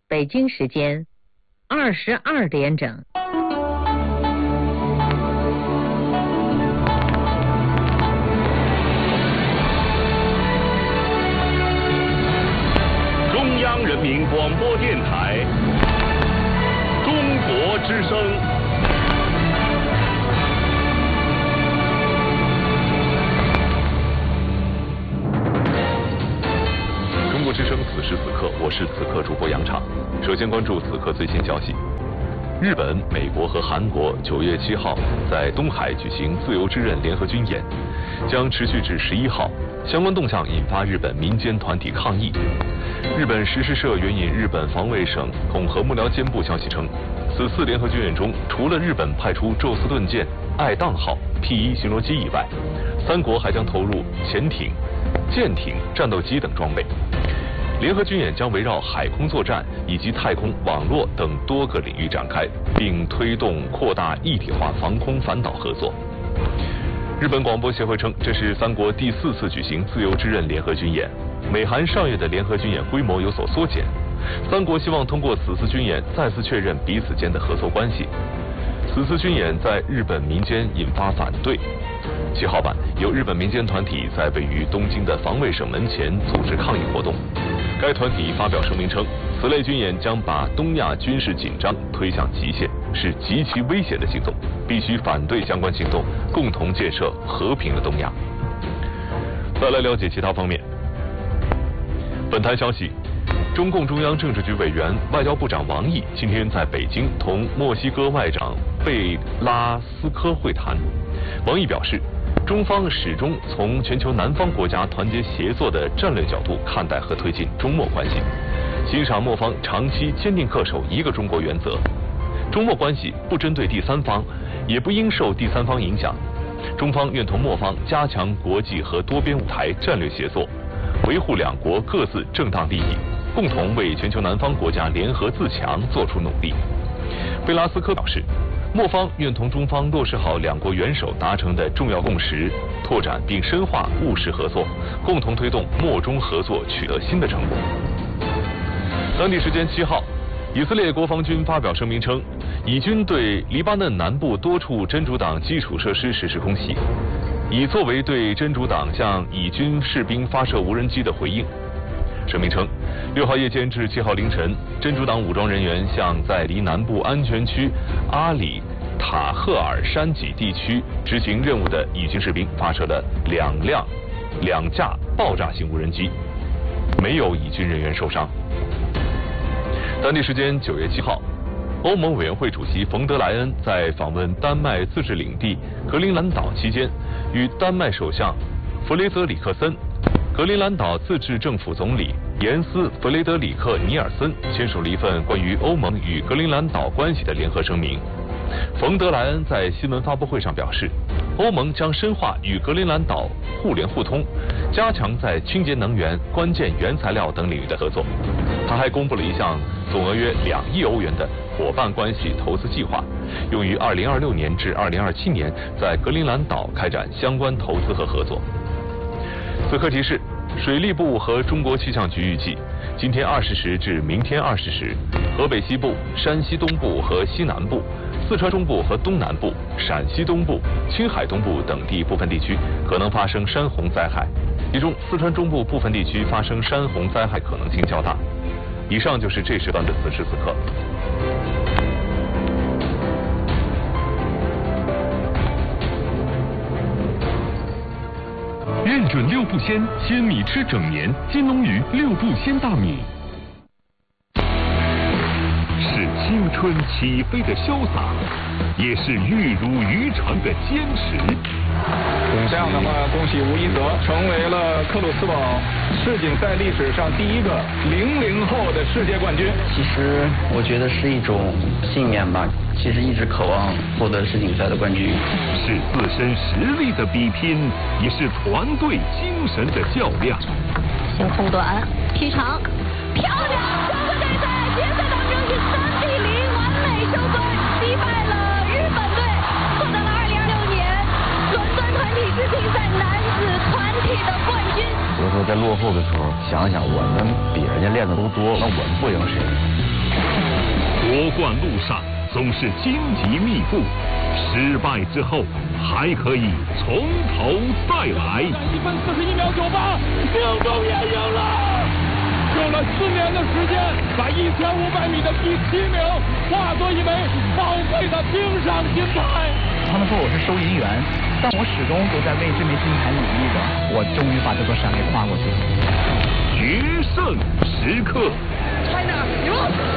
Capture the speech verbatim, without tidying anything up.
北京时间二十二点整。 中央人民广播电台中国之声。中国之声，此时此刻，我是此刻主播杨畅。首先关注此刻最新消息：日本、美国和韩国九月七号在东海举行自由之刃联合军演，将持续至十一号。相关动向引发日本民间团体抗议。日本时事社援引日本防卫省统合幕僚监部消息称，此次联合军演中，除了日本派出宙斯盾舰、爱宕号 P 一 巡逻机以外，三国还将投入潜艇、舰艇、战斗机等装备。联合军演将围绕海空作战以及太空、网络等多个领域展开，并推动扩大一体化防空反导合作。日本广播协会称，这是三国第四次举行自由之刃联合军演。美韩上月的联合军演规模有所缩减，三国希望通过此次军演再次确认彼此间的合作关系。此次军演在日本民间引发反对。七号晚，有日本民间团体在位于东京的防卫省门前组织抗议活动。该团体发表声明称，此类军演将把东亚军事紧张推向极限，是极其危险的行动，必须反对相关行动，共同建设和平的东亚。再来了解其他方面。本台消息，中共中央政治局委员、外交部长王毅今天在北京同墨西哥外长贝拉斯科会谈。王毅表示，中方始终从全球南方国家团结协作的战略角度看待和推进中墨关系，欣赏墨方长期坚定恪守一个中国原则。中墨关系不针对第三方，也不应受第三方影响。中方愿同墨方加强国际和多边舞台战略协作，维护两国各自正当利益，共同为全球南方国家联合自强做出努力。贝拉斯科表示，墨方愿同中方落实好两国元首达成的重要共识，拓展并深化务实合作，共同推动墨中合作取得新的成果。当地时间七号，以色列国防军发表声明称，以军对黎巴嫩南部多处真主党基础设施实施空袭，以作为对真主党向以军士兵发射无人机的回应。声明称，六号夜间至七号凌晨，真主党武装人员向在离南部安全区阿里塔赫尔山脊地区执行任务的以军士兵发射了两辆两架爆炸性无人机，没有以军人员受伤。当地时间九月七号，欧盟委员会主席冯德莱恩在访问丹麦自治领地格陵兰岛期间，与丹麦首相弗雷泽里克森、格陵兰岛自治政府总理严斯·弗雷德里克·尼尔森签署了一份关于欧盟与格陵兰岛关系的联合声明。冯德莱恩在新闻发布会上表示，欧盟将深化与格陵兰岛互联互通，加强在清洁能源、关键原材料等领域的合作。他还公布了一项总额约两亿欧元的伙伴关系投资计划，用于二零二六年至二零二七年在格陵兰岛开展相关投资和合作。此刻提示，水利部和中国气象局预计，今天二十时至明天二十时，河北西部、山西东部和西南部、四川中部和东南部、陕西东部、青海东部等地部分地区可能发生山洪灾害，其中四川中部部分地区发生山洪灾害可能性较大。以上就是这时段的此时此刻。 认准六步鲜，鲜米吃整年。金龙鱼六步鲜大米，是青春起飞的潇洒，也是玉如渔船的坚持。 这样的话，恭喜吴一泽成为了克鲁斯堡世锦赛历史上第一个零零后的世界冠军。 其实我觉得是一种信念吧，其实一直渴望获得世锦赛的冠军。 是自身实力的比拼，也是团队精神的较量。 先后短，劈长，漂亮！中国队在决赛当中以三比零完美收官，击败了日本队，获得了二零二六年伦敦团体世锦赛男子团体的冠军。 有时候在落后的时候，想想我们比人家练的都多，那我们不赢谁？ 夺冠路上总是荆棘密布，失败之后还可以从头再来。 一分四十一秒九八，庆中也赢了。用了四年的时间，把一千五百米的第七名化作一枚宝贵的冰上金牌。 他们说我是收银员，但我始终都在为这枚金牌努力着。我终于把这座山给跨过去了。 决胜时刻。 China，有。